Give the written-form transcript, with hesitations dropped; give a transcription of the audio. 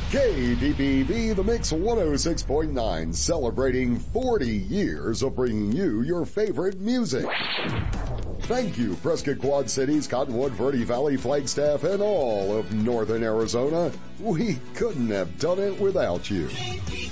KDPV The Mix 106.9, celebrating 40 years of bringing you your favorite music. Thank you, Prescott Quad Cities, Cottonwood, Verde Valley, Flagstaff, and all of northern Arizona. We couldn't have done it without you.